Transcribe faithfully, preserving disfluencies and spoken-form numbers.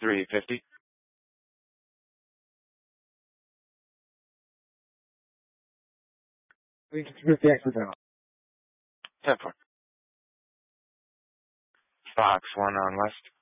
three fifty. three fifty extra down. ten four. Fox one on West.